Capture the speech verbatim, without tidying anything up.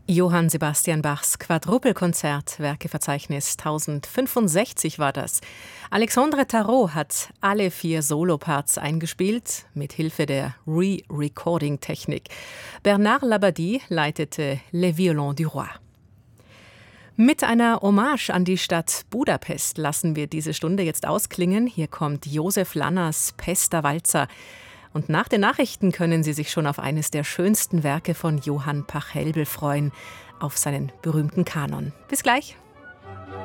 Johann Sebastian Bachs Quadrupelkonzert, Werkeverzeichnis tausendfünfundsechzig war das. Alexandre Tarot hat alle vier Soloparts eingespielt, mit Hilfe der Re-Recording-Technik. Bernard Labadie leitete Les Violons du Roi. Mit einer Hommage an die Stadt Budapest lassen wir diese Stunde jetzt ausklingen. Hier kommt Josef Lanners Pester Walzer. Und nach den Nachrichten können Sie sich schon auf eines der schönsten Werke von Johann Pachelbel freuen, auf seinen berühmten Kanon. Bis gleich.